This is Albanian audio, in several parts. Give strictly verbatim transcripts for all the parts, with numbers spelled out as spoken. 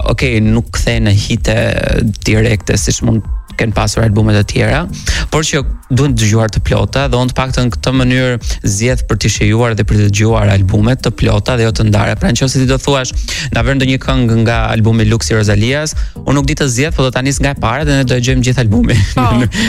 okay, nuk kthej në hite direkte siç mund kanë pasur albumet e tjera, por që duhen dëgjuar të plota dhe unë të paktën në këtë mënyrë zgjedh për të shijuar dhe për të dëgjuar albumet të plota dhe jo të ndara. Pra nëse ti do thuash, na vjen ndonjë këngë nga albumi Lux i Rozalias, unë nuk di të zgjedh, por do ta nis nga e para dhe ne do e dëgjojmë gjithë albumin. Po.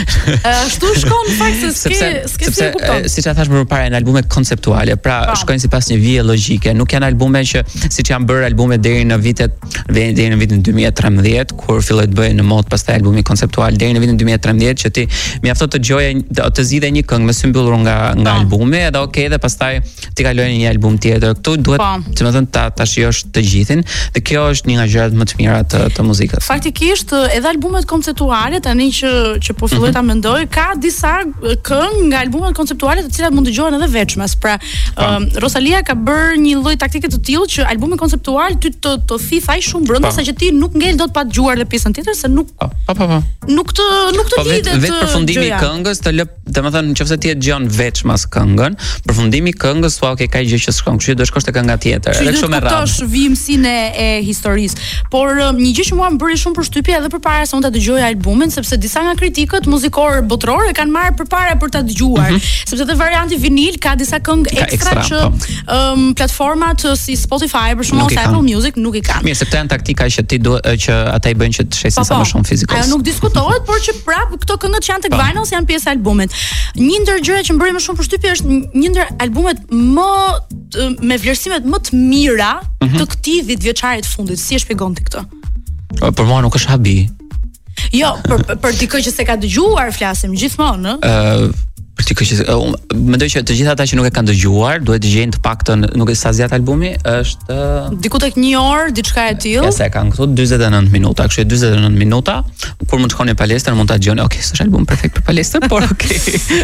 Ashtu shkon në fakt se s'ke s'ke si e kupton. Siç e thash më parë, janë albume konceptuale, pra pa. Shkojnë sipas një vije logjike, nuk janë albume që siç janë bërë albume deri në vitet deri në vitin dy mijë e tretëmbëdhjetë kur filloi të bëhej në mod pastaj albumi konceptual deri në vitin dy mijë e tretëmbëdhjetë që ti mjafton të dëgjoje të zgjidhe një këngë me sy mbyllur nga nga pa. albumi edhe okay dhe pastaj ti kaloj në një album tjetër. Ktu duhet, domethënë ta ta shijosh të gjithin dhe kjo është një nga gjërat më të mira të, të muzikës. Faktikisht edhe albumet konceptuale tani që që po filloj ta mendoj, ka disa këngë nga albumet konceptuale të cilat mund dëgjohen edhe veçmas. Pra, um, Rosalia ka bërë një lloj taktike të tillë që albumin konceptual ty të të thith aq shumë brenda sa që ti nuk ngel dot pa dëgjuar edhe pjesën tjetër se nuk po po po. Nuk të nuk të lidhet. Vetë përfundimi i këngës të lë, domethënë nëse ti e dëgjon veçmas këngën, përfundimi i këngës thua okay, ka gjë që shkon, kështu do shkosh te kënga tjetër. Edhe kështu me radhë. Kuptosh vijimsinë e historisë. Por një gjë që mua më bëri shumë përshtypje edhe përpara se unë ta dëgjoj albumin, sepse disa nga kritikët muzikor botror e kanë marrë përpara për ta dëgjuar, mm -hmm. sepse te varianti vinil ka disa këngë ekstra, ekstra që um, platformat si Spotify për shembull ose Apple Music nuk i kanë. Mirë, se këto janë taktika që ti duhet që ata i bëjnë që të shesin sa më shumë fizikisht. Ajo nuk diskutohet, por që prap këto këngët që janë tek vinyl janë pjesë e albumit. Një ndër gjërat që më bëri më shumë përshtypje është një ndër albumet më me vlerësimet më të mira mm -hmm. të këtij dhjetëvjeçari të fundit. Si e shpjegon ti këtë? Për mua nuk është habi. Jo, për për dikë që s'e ka dëgjuar flasim gjithmonë, ë? Ë Për ti që uh, mendoj që të gjithë ata që nuk e kanë dëgjuar duhet të gjejnë të paktën, nuk e sa zgjat albumi, është diku tek një orë, diçka e tillë. Ja, sa kanë këtu dyzet e nëntë minuta, kështu dyzet e nëntë minuta, kur mund të shkoni në palestër mund ta dëgjoni. Okej, okay, s'është album perfekt për palestër, por okay.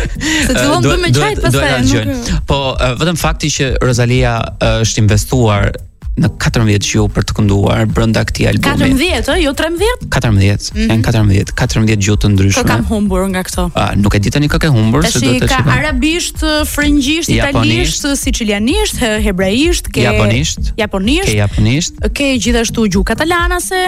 Se fillon bëm me çajt pastaj. Nuk... Po uh, vetëm fakti që Rosalia uh, është investuar në katërmbëdhjetë gjuhë për të kënduar brenda këtij albumi. katërmbëdhjetë, jo trembëdhjetë? katërmbëdhjetë, janë mm. katërmbëdhjetë, katërmbëdhjetë gjuhë të ndryshme. Kë kam humbur nga këto? Ah, nuk e di tani kë ke humbur, se do të shikoj. Ka arabisht, frëngjisht, italisht, sicilianisht, hebraisht, ke japonisht, japonisht, ke japonisht, ke gjithashtu gjuhë katalanase,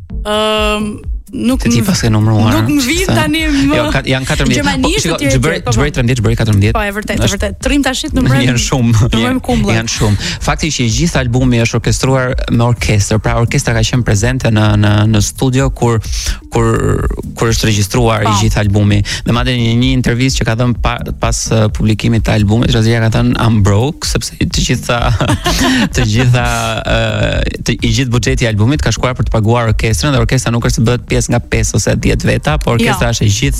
ëm nuk ti pas ke numëruar. Nuk më vjen tani më. Jo, janë katërmbëdhjetë. Gjermanisht të bëri të bëri trembëdhjetë, bëri katërmbëdhjetë. Po, e vërtet, e vërtet. Trim tashit numërojmë. Janë shumë. Janë shumë. Fakti që i gjithë albumi është orkestruar me orkestër, pra orkestra ka qenë prezente në në në studio kur kur kur është regjistruar i gjithë albumi. Dhe madje në një intervistë që ka dhënë pa, pas publikimit të albumit, Rosalia ka thënë I'm broke, sepse të gjitha të gjitha të, i gjithë buxheti i albumit ka shkuar për të paguar orkestrën dhe orkestra nuk është të bëhet pjesë nga pesë ose dhjetë veta, por orkestra është e gjithë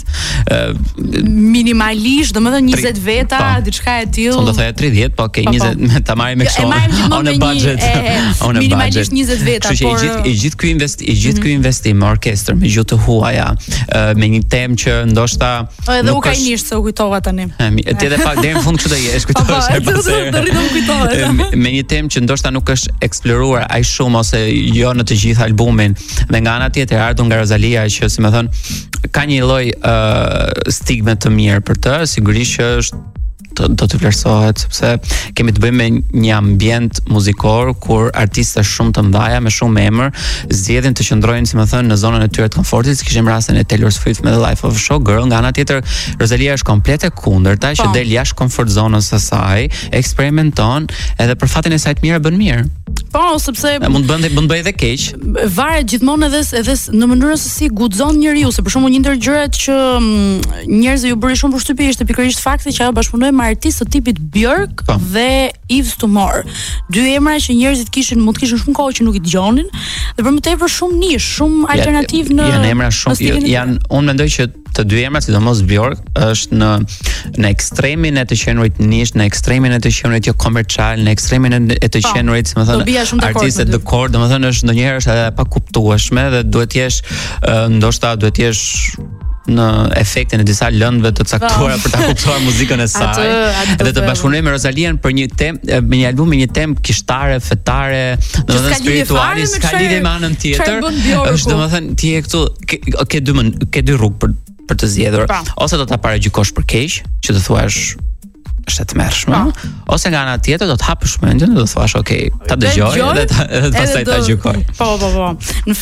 minimalisht, domethënë njëzet veta, diçka e tillë. Son do thënë tridhjetë, po okay, njëzet ta marrim me kështu on a budget, on a minimalisht njëzet veta, por i gjithë i gjithë ky invest i gjithë ky investim me orkestër, me gjuhë të huaja, me një temë që ndoshta edhe ukrainisht se u kujtova tani. Ti edhe pak deri në fund kështu do jesh, kujtohesh herë pas here. Do rritem kujtohet. Me një temë që ndoshta nuk është eksploruar aq shumë ose jo në të gjithë albumin. Dhe nga ana tjetër ardhur nga Rosalia që si më thon ka një lloj uh, stigme të mirë për të, sigurisht që është do të vlerësohet sepse kemi të bëjmë me një ambient muzikor kur artistë shumë të mëdha me shumë emër zgjedhin të qëndrojnë, si më thënë, në zonën e tyre të komfortit. Kishim rastin e Taylor Swift me The Life of a Showgirl. Nga ana tjetër, Rosalia është komplet e kundërta, që del jashtë komfort zonës së saj, eksperimenton edhe për fatin e saj të mirë bën mirë. Po, sepse mund bënte mund bëj edhe keq. Varet gjithmonë edhe edhe në mënyrën se si guxon njeriu, se për shembull një ndër gjërat që njerëzit ju bëri shumë përshtypje ishte pikërisht fakti që ajo bashkëpunoi me artistë të tipit Björk pa. dhe Yves Tumor. Dy emra që njerëzit kishin mund të kishin shumë kohë që nuk i dëgjonin dhe për më tepër shumë nish, shumë alternativ në janë emra shumë janë unë mendoj që të dy emrat, sidomos Björk, është në në ekstremin e të qenurit nish, në ekstremin e të qenurit jo komercial, në ekstremin e të qenurit, si më thënë, artistët dekor, domethënë është ndonjëherë është edhe pa kuptueshme dhe duhet të jesh ndoshta duhet të jesh në efektin e disa lëndëve të caktuara për ta kuptuar muzikën e saj. Edhe të bashkëpunoj me Rosalian për një temë, me një album me një temë kishtare, fetare, domethënë spirituale, s'ka lidhje me anën tjetër. Është domethënë ti je këtu ke dy ke dy rrugë për për të zgjedhur. Ose do ta paragjykosh për keq, që të thuash është e tmerrshme, ose nga ana tjetër do të hapësh mendjen dhe do të thuash, ok, ta dëgjoj dhe ta pastaj ta gjykoj. Po, po, po. Në